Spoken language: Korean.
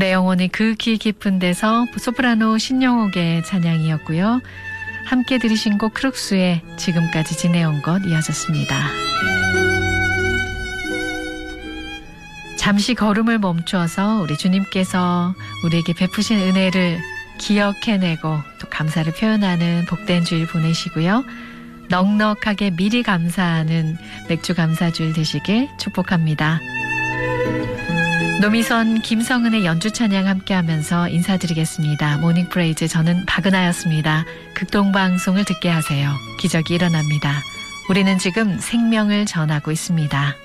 내 영혼의 그 길 깊은 데서 소프라노 신영옥의 찬양이었고요. 함께 들으신 곡 크룩스의 지금까지 지내온 것 이어졌습니다. 잠시 걸음을 멈추어서 우리 주님께서 우리에게 베푸신 은혜를 기억해내고 또 감사를 표현하는 복된 주일 보내시고요. 넉넉하게 미리 감사하는 맥주 감사주일 되시길 축복합니다. 노미선 김성은의 연주 찬양 함께하면서 인사드리겠습니다. 모닝 프레이즈 저는 박은하였습니다. 극동방송을 듣게 하세요. 기적이 일어납니다. 우리는 지금 생명을 전하고 있습니다.